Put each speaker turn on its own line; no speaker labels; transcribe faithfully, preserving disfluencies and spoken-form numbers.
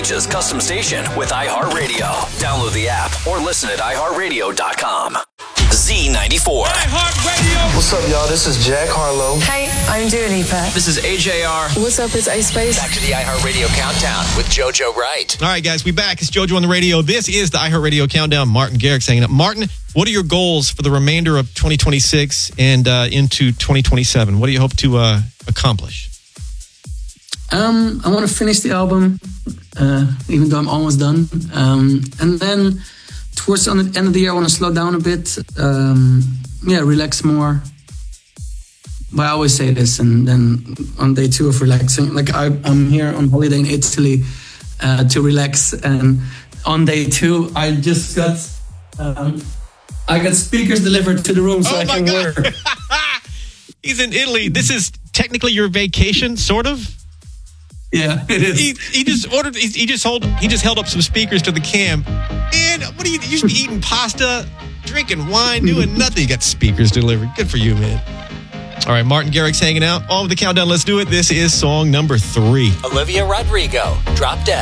Beach's custom station with iHeartRadio. Download the app or listen at i heart radio dot com. Z ninety-four.
iHeartRadio.
What's up, y'all? This is Jack Harlow.
Hey, I'm Dua Lipa.
This is A J R.
What's up? It's Ice Spice.
Back to the iHeartRadio Countdown with JoJo Wright.
All right, guys, we back. It's JoJo on the radio. This is the iHeartRadio Countdown. Martin Garrix hanging up. Martin, what are your goals for the remainder of twenty twenty-six and uh, into twenty twenty-seven? What do you hope to uh, accomplish?
Um, I want to finish the album, uh, even though I'm almost done. Um, and then towards the end of the year, I want to slow down a bit. Um, yeah, relax more. But I always say this, and then on day two of relaxing, like I, I'm here on holiday in Italy uh, to relax, and on day two, I just got um, I got speakers delivered to the room so
oh
I
my
can
God.
work.
He's in Italy. This is technically your vacation, sort of.
Yeah, it is.
He, he just ordered. He, he just hold. He just held up some speakers to the cam. And what are you? You should be eating pasta, drinking wine, doing nothing. You got speakers delivered. Good for you, man. All right, Martin Garrix hanging out. On with the countdown. Let's do it. This is song number three.
Olivia Rodrigo, Drop Dead.